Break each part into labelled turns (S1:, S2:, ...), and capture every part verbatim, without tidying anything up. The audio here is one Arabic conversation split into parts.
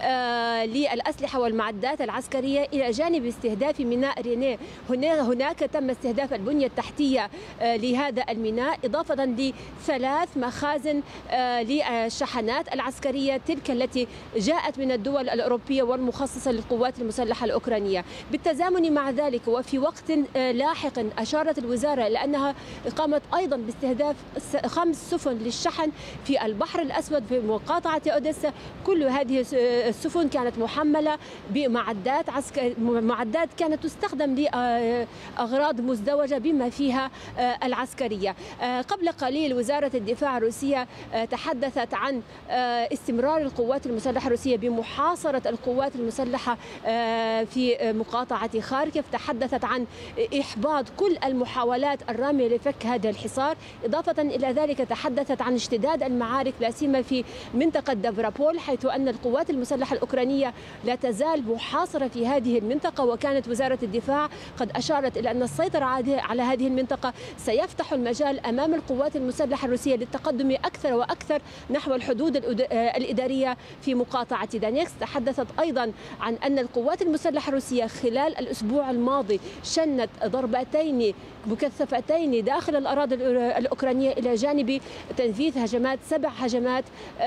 S1: للأسلحة والمعدات العسكرية إلى جانب استهداف ميناء رينيه. هناك تم استهداف البنية التحتية لهذا الميناء، إضافة لثلاث مخازن للشحنات العسكرية تلك التي جاءت من الدول الأوروبية والمخصصة للقوات المسلحة الأوكرانية. بالتزامن مع ذلك وفي وقت لاحق أشارت الوزارة لأنها قامت أيضا باستهداف خمس سفن للشحن في البحر الأسود في مقاطعة أوديسا. كل هذه السفن كانت محملة بمعدات عسكر معدات كانت تستخدم لأغراض مزدوجة بما فيها العسكرية. قبل قليل وزارة الدفاع الروسية تحدثت عن استمرار القوات المسلحة الروسية بمحاصرة القوات المسلحة في مقاطعة خاركيف. تحدثت عن إحباط كل المحاولات الرامية لفك هذا الحصار. إضافة إلى ذلك تحدثت عن اشتداد المعارك لا سيما في منطقة دافرابول، حيث أن القوات المسلحة الأوكرانية لا تزال محاصرة في هذه المنطقة. وكانت وزارة الدفاع قد أشارت إلى أن السيطرة على هذه المنطقة سيفتح المجال أمام القوات المسلحة الروسية للتقدم أكثر وأكثر نحو الحدود الإدارية في مقاطعة دانيكس. تحدثت أيضا عن أن القوات المسلحة الروسية خلال الأسبوع الماضي شنت ضربتين مكثفتين داخل الأراضي الأوكرانية إلى جانب تنفيذ هجمات سبع هجمات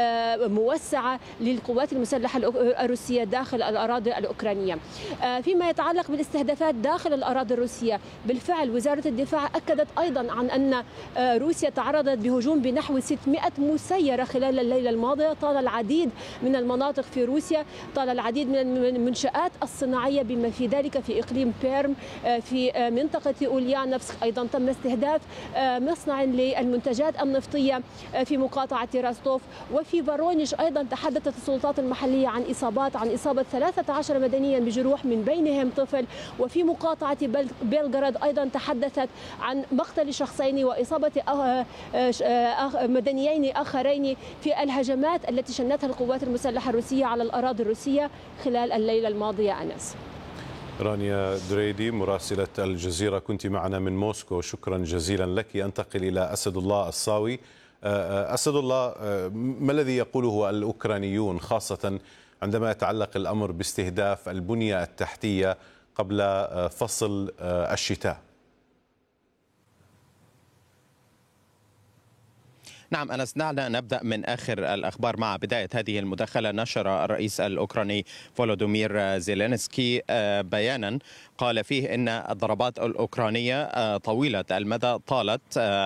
S1: موسعة للقوات المسلحة الروسية داخل الأراضي الأوكرانية. فيما يتعلق بالاستهدافات داخل الأراضي الروسية، بالفعل وزارة الدفاع أكدت أيضا عن أن روسيا تعرضت بهجوم بنحو ستمائة مسيرة خلال الليلة الماضية طال العديد من المناطق في روسيا، طال العديد من المنشآت الصناعية بما في ذلك في إقليم بيرم، في منطقة أوليانوفسك أيضا تم استهداف مصنع للمنتجات النفطية في مقاطعة راستوف. وفي فارونيش أيضا تحدثت السلطات المحلية عن إصابات عن إصابة ثلاثة عشر مدنيا بجروح من بينهم طفل. وفي مقاطعة بيلغراد أيضا تحدثت عن مقتل شخصين وإصابة مدنيين آخرين في الهجمات التي شنتها القوات المسلحة الروسية على الأراضي الروسية خلال الليلة الماضية. أنس.
S2: رانيا دريدي مراسلة الجزيرة كنت معنا من موسكو، شكرا جزيلا لك. أنتقل إلى أسد الله الصاوي. أسد الله، ما الذي يقوله الأوكرانيون خاصة عندما يتعلق الأمر باستهداف البنية التحتية قبل فصل الشتاء؟
S3: نعم أنس، دعنا نبدأ من آخر الأخبار. مع بداية هذه المداخلة نشر الرئيس الأوكراني فولودومير زيلينسكي بيانا قال فيه إن الضربات الأوكرانية طويلة المدى طالت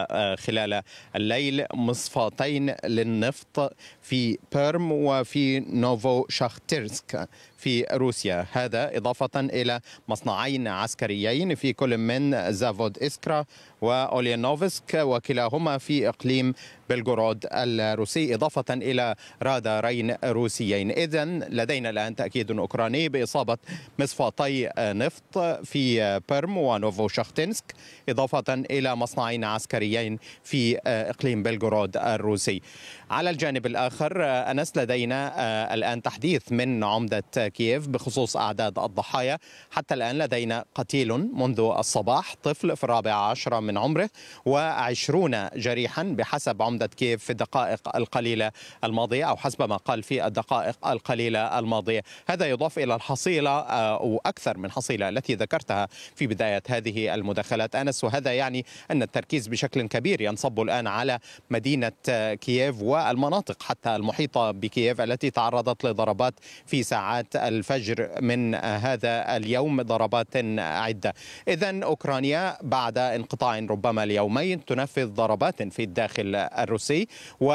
S3: خلال الليل مصفاتين للنفط في بيرم وفي نوفو شاختيرسك في روسيا، هذا إضافة إلى مصنعين عسكريين في كل من زافود إسكرا وأوليانوفسك وكلاهما في إقليم بلغورود الروسي، إضافة إلى رادارين روسيين. إذن لدينا الآن تأكيد أوكراني بإصابة مصفاتي نفط في بيرم ونوفو شاختينسك، إضافة إلى مصنعين عسكريين في إقليم بلغورود الروسي. على الجانب الآخر أنس، لدينا الآن تحديث من عمدة كييف بخصوص أعداد الضحايا. حتى الآن لدينا قتيل منذ الصباح، طفل في الرابع عشر من عمره، وعشرون جريحا بحسب عمدة كييف في الدقائق القليلة الماضية، أو حسب ما قال في الدقائق القليلة الماضية. هذا يضاف إلى الحصيلة أو أكثر من حصيلة التي ذكرتها في بداية هذه المداخلات أنس، وهذا يعني أن التركيز بشكل كبير ينصب الآن على مدينة كييف والمناطق حتى المحيطة بكييف التي تعرضت لضربات في ساعات الفجر من هذا اليوم، ضربات عدة. إذن أوكرانيا بعد انقطاع ربما اليومين تنفذ ضربات في الداخل الروسي،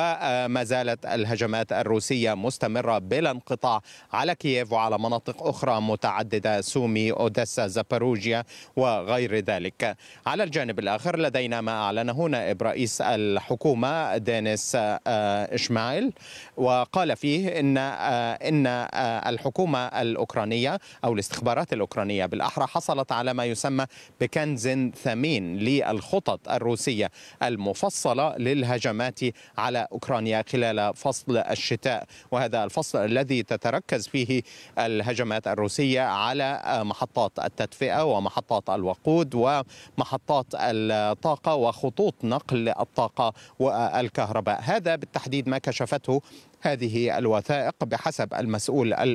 S3: وما زالت الهجمات الروسية مستمرة بلا انقطاع على كييف وعلى مناطق أخرى متعددة، سومي، أوديسا، زاباروجيا وغير ذلك. على الجانب الآخر لدينا ما أعلنه نائب رئيس الحكومة دينيس إشماعيل، وقال فيه إن إن الحكومة الأوكرانية أو الاستخبارات الأوكرانية بالأحرى حصلت على ما يسمى بكنز ثمين للخطط الروسية المفصلة للهجمات على أوكرانيا خلال فصل الشتاء، وهذا الفصل الذي تتركز فيه الهجمات الروسية على محطات التدفئة ومحطات الوقود ومحطات الطاقة وخطوط نقل الطاقة والكهرباء. هذا بالتحديد ما كشفته هذه الوثائق بحسب المسؤول